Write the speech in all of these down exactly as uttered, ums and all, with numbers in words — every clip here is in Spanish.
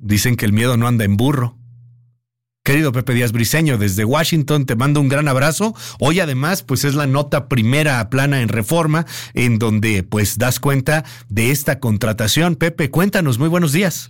Dicen que el miedo no anda en burro. Querido Pepe Díaz Briceño, desde Washington te mando un gran abrazo. Hoy además pues es la nota primera plana en Reforma, en donde pues das cuenta de esta contratación. Pepe, cuéntanos, muy buenos días.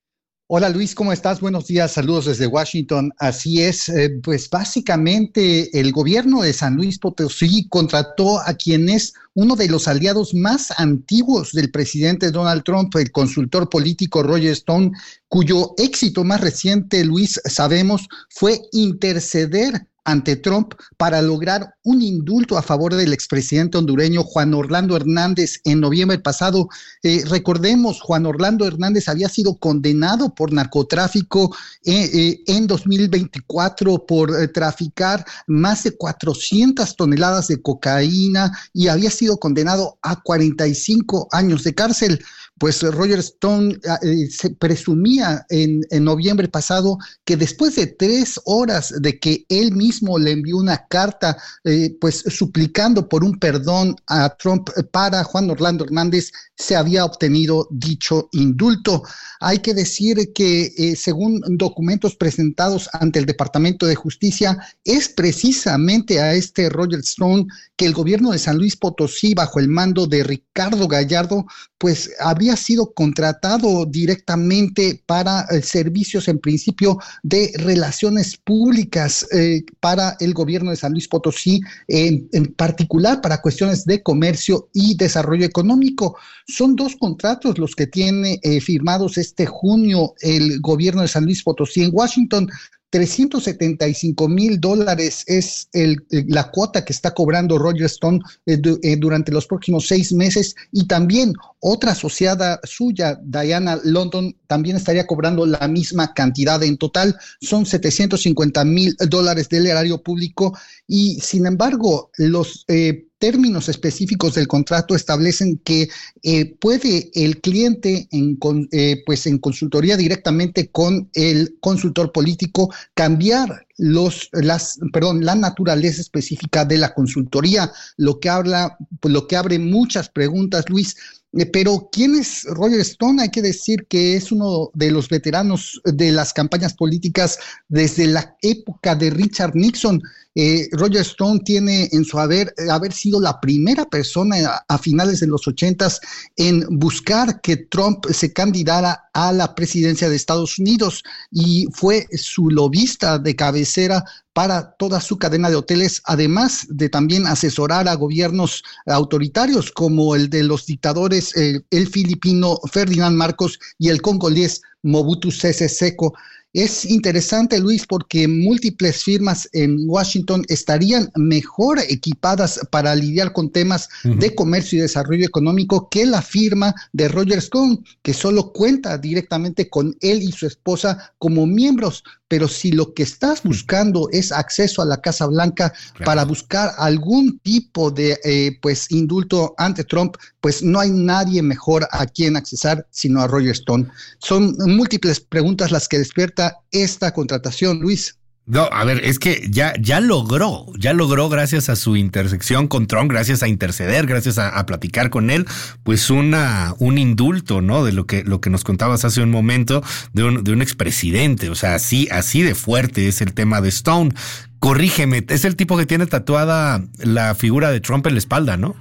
Hola Luis, ¿cómo estás? Buenos días, saludos desde Washington. Así es, eh, pues básicamente el gobierno de San Luis Potosí contrató a quien es uno de los aliados más antiguos del presidente Donald Trump, el consultor político Roger Stone, cuyo éxito más reciente, Luis, sabemos, fue interceder ante Trump para lograr un indulto a favor del expresidente hondureño Juan Orlando Hernández en noviembre pasado. Eh, recordemos, Juan Orlando Hernández había sido condenado por narcotráfico eh, eh, en dos mil veinticuatro por eh, traficar más de cuatrocientas toneladas de cocaína y había sido condenado a cuarenta y cinco años de cárcel. Pues Roger Stone eh, se presumía en, en noviembre pasado que después de tres horas de que él mismo le envió una carta eh, pues suplicando por un perdón a Trump para Juan Orlando Hernández, se había obtenido dicho indulto. Hay que decir que eh, según documentos presentados ante el Departamento de Justicia, es precisamente a este Roger Stone que el gobierno de San Luis Potosí, bajo el mando de Ricardo Gallardo, pues habría sido contratado directamente para eh, servicios en principio de relaciones públicas eh, para el gobierno de San Luis Potosí, eh, en particular para cuestiones de comercio y desarrollo económico. Son dos contratos los que tiene eh, firmados este junio el gobierno de San Luis Potosí en Washington. trescientos setenta y cinco mil dólares es el, la cuota que está cobrando Roger Stone eh, du, eh, durante los próximos seis meses y también otra asociada suya, Diana London, también estaría cobrando la misma cantidad. En total son setecientos cincuenta mil dólares del erario público y sin embargo los eh, términos específicos del contrato establecen que eh, puede el cliente en, con, eh, pues en consultoría directamente con el consultor político cambiar los las perdón la naturaleza específica de la consultoría, lo que habla pues, lo que abre muchas preguntas, Luis. Eh, pero ¿quién es Roger Stone? Hay que decir que es uno de los veteranos de las campañas políticas desde la época de Richard Nixon. Eh, Roger Stone tiene en su haber haber sido la primera persona a, a finales de los ochentas en buscar que Trump se candidara a la presidencia de Estados Unidos y fue su lobista de cabecera para toda su cadena de hoteles, además de también asesorar a gobiernos autoritarios como el de los dictadores, eh, el filipino Ferdinand Marcos y el congolés Mobutu Sese Seko. Es interesante, Luis, porque múltiples firmas en Washington estarían mejor equipadas para lidiar con temas uh-huh. de comercio y desarrollo económico que la firma de Roger Stone, que solo cuenta directamente con él y su esposa como miembros. Pero si lo que estás buscando es acceso a la Casa Blanca claro. para buscar algún tipo de eh, pues indulto ante Trump, pues no hay nadie mejor a quien accesar sino a Roger Stone. Son múltiples preguntas las que despierta esta contratación, Luis. No, a ver, es que ya, ya logró, ya logró gracias a su intersección con Trump, gracias a interceder, gracias a, a platicar con él, pues una, un indulto, ¿no? De lo que, lo que nos contabas hace un momento de un, de un expresidente. O sea, así, así de fuerte es el tema de Stone. Corrígeme, es el tipo que tiene tatuada la figura de Trump en la espalda, ¿no?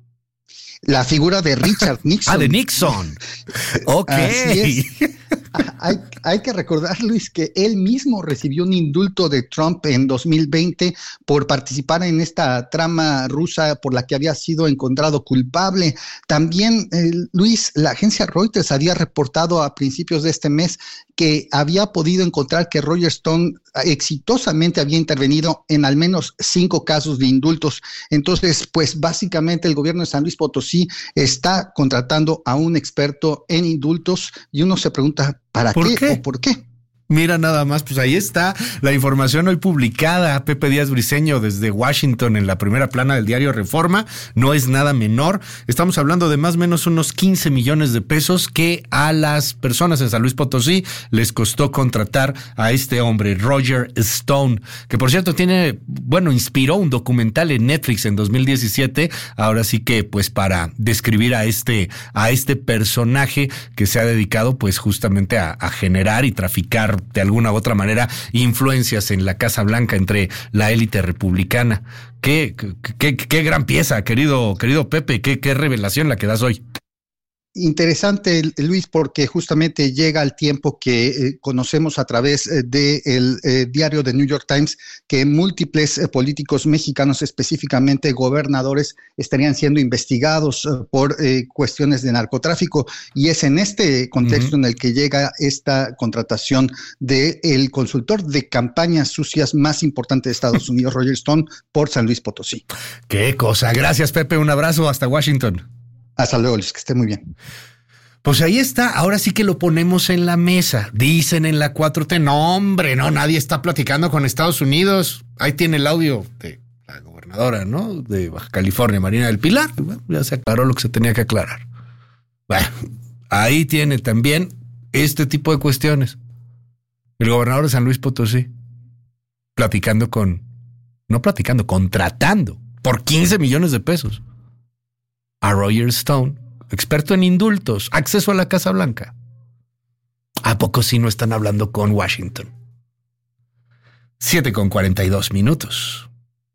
La figura de Richard Nixon. Ah, de Nixon. Ok. Así es. Hay, hay que recordar, Luis, que él mismo recibió un indulto de Trump en dos mil veinte por participar en esta trama rusa por la que había sido encontrado culpable. También, eh, Luis, la agencia Reuters había reportado a principios de este mes que había podido encontrar que Roger Stone exitosamente había intervenido en al menos cinco casos de indultos. Entonces, pues básicamente el gobierno de San Luis Potosí está contratando a un experto en indultos y uno se pregunta, ¿para qué, qué o por qué? Mira nada más, pues ahí está la información hoy publicada. Pepe Díaz Briceño desde Washington en la primera plana del diario Reforma. No es nada menor. Estamos hablando de más o menos unos quince millones de pesos que a las personas en San Luis Potosí les costó contratar a este hombre, Roger Stone, que por cierto tiene, bueno, inspiró un documental en Netflix en dos mil diecisiete. Ahora sí que pues para describir a este, a este personaje que se ha dedicado pues justamente a, a generar y traficar de alguna u otra manera influencias en la Casa Blanca entre la élite republicana. Qué, qué, qué gran pieza, querido, querido Pepe, qué, qué revelación la que das hoy. Interesante, Luis, porque justamente llega el tiempo que eh, conocemos a través eh, del eh, diario The New York Times, que múltiples eh, políticos mexicanos, específicamente gobernadores, estarían siendo investigados eh, por eh, cuestiones de narcotráfico, y es en este contexto uh-huh. en el que llega esta contratación del consultor de campañas sucias más importante de Estados Unidos, Roger Stone, por San Luis Potosí. Qué cosa. Gracias, Pepe. Un abrazo hasta Washington. Hasta luego, Luis, que esté muy bien. Pues ahí está, ahora sí que lo ponemos en la mesa. Dicen en la cuatro T, no hombre, no, nadie está platicando con Estados Unidos. Ahí tiene el audio de la gobernadora, ¿no? De Baja California, Marina del Pilar. Bueno, ya se aclaró lo que se tenía que aclarar. Bueno, ahí tiene también este tipo de cuestiones. El gobernador de San Luis Potosí, platicando con, no platicando, contratando por quince millones de pesos. A Roger Stone, experto en indultos, acceso a la Casa Blanca. ¿A poco sí no están hablando con Washington? siete con cuarenta y dos minutos.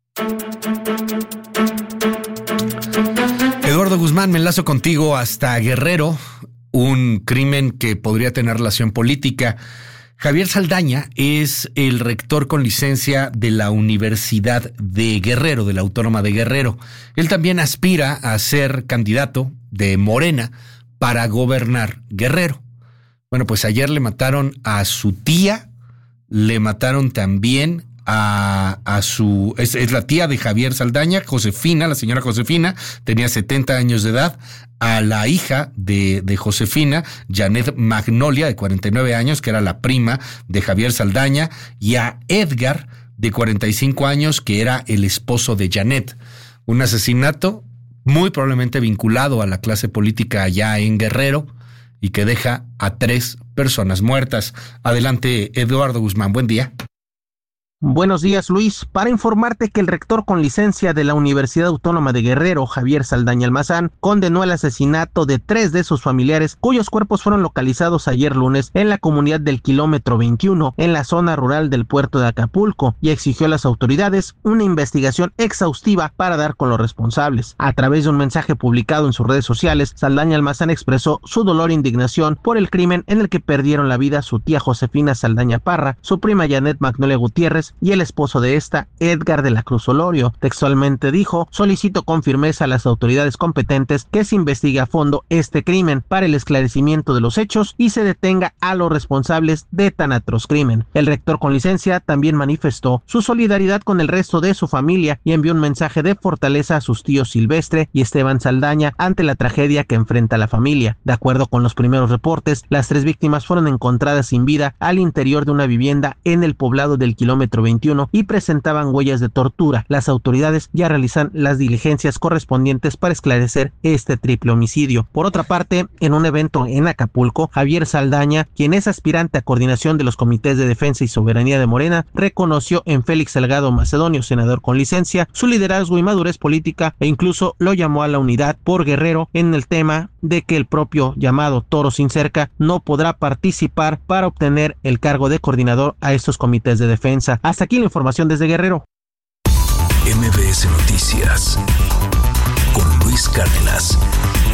Eduardo Guzmán, me enlazo contigo hasta Guerrero, un crimen que podría tener relación política. Javier Saldaña es el rector con licencia de la Universidad de Guerrero, de la Autónoma de Guerrero. Él también aspira a ser candidato de Morena para gobernar Guerrero. Bueno, pues ayer le mataron a su tía, le mataron también a, a su... Es, es la tía de Javier Saldaña, Josefina, la señora Josefina, tenía setenta años de edad. A la hija de, de Josefina, Janet Magnolia, de cuarenta y nueve años, que era la prima de Javier Saldaña, y a Edgar, de cuarenta y cinco años, que era el esposo de Janet. Un asesinato muy probablemente vinculado a la clase política allá en Guerrero y que deja a tres personas muertas. Adelante, Eduardo Guzmán, buen día. Buenos días, Luis. Para informarte que el rector con licencia de la Universidad Autónoma de Guerrero, Javier Saldaña Almazán, condenó el asesinato de tres de sus familiares, cuyos cuerpos fueron localizados ayer lunes en la comunidad del kilómetro veintiuno, en la zona rural del puerto de Acapulco, y exigió a las autoridades una investigación exhaustiva para dar con los responsables. A través de un mensaje publicado en sus redes sociales, Saldaña Almazán expresó su dolor e indignación por el crimen en el que perdieron la vida su tía Josefina Saldaña Parra, su prima Janet Magnolia Gutiérrez y el esposo de esta, Edgar de la Cruz Olorio. Textualmente dijo: solicito con firmeza a las autoridades competentes que se investigue a fondo este crimen para el esclarecimiento de los hechos y se detenga a los responsables de tan atroz crimen. El rector con licencia también manifestó su solidaridad con el resto de su familia y envió un mensaje de fortaleza a sus tíos Silvestre y Esteban Saldaña ante la tragedia que enfrenta la familia. De acuerdo con los primeros reportes, las tres víctimas fueron encontradas sin vida al interior de una vivienda en el poblado del kilómetro veintiuno y presentaban huellas de tortura. Las autoridades ya realizan las diligencias correspondientes para esclarecer este triple homicidio. Por otra parte, en un evento en Acapulco, Javier Saldaña, quien es aspirante a coordinación de los comités de defensa y soberanía de Morena, reconoció en Félix Salgado Macedonio, senador con licencia, su liderazgo y madurez política e incluso lo llamó a la unidad por Guerrero en el tema de que el propio llamado Toro Sin Cerca no podrá participar para obtener el cargo de coordinador a estos comités de defensa. Hasta aquí la información desde Guerrero. M B S Noticias con Luis Cárdenas.